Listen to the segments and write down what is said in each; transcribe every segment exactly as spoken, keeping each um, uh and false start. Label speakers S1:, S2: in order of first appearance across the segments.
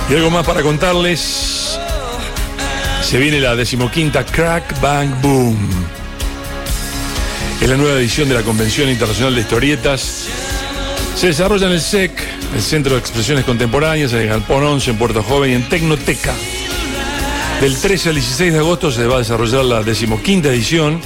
S1: Y algo más para contarles. Se viene la decimoquinta Crack Bang Boom. Es la nueva edición de la Convención Internacional de Historietas. Se desarrolla en el S E C, el Centro de Expresiones Contemporáneas, en el Galpón once, en Puerto Joven y en Tecnoteca. Del trece al dieciséis de agosto se va a desarrollar la decimoquinta edición.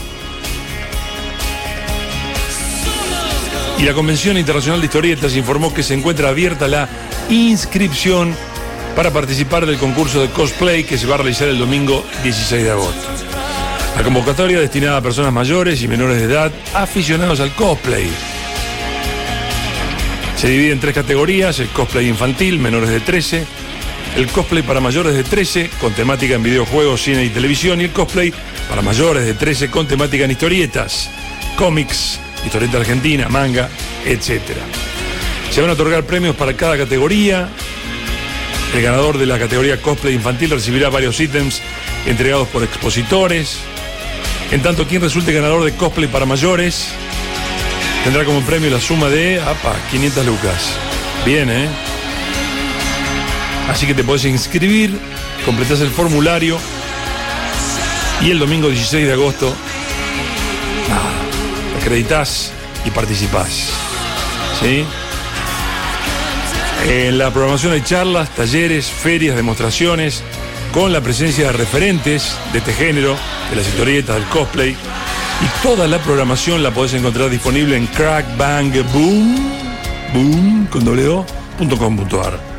S1: Y la Convención Internacional de Historietas informó que se encuentra abierta la inscripción para participar del concurso de cosplay que se va a realizar el domingo dieciséis de agosto. La convocatoria destinada a personas mayores y menores de edad aficionados al cosplay. Se divide en tres categorías: el cosplay infantil, menores de trece, el cosplay para mayores de trece, con temática en videojuegos, cine y televisión, y el cosplay para mayores de trece, con temática en historietas, cómics, historieta argentina, manga, etcétera. Se van a otorgar premios para cada categoría. El ganador de la categoría cosplay infantil recibirá varios ítems entregados por expositores. En tanto, quien resulte ganador de cosplay para mayores tendrá como premio la suma de apa, quinientas lucas. Bien, ¿eh? Así que te podés inscribir, completás el formulario y el domingo dieciséis de agosto nada, te acreditás y participás. ¿Sí? En la programación hay charlas, talleres, ferias, demostraciones, con la presencia de referentes de este género, de las historietas, del cosplay. Y toda la programación la podés encontrar disponible en crack bang boom, boom, con doble o, punto com punto ar.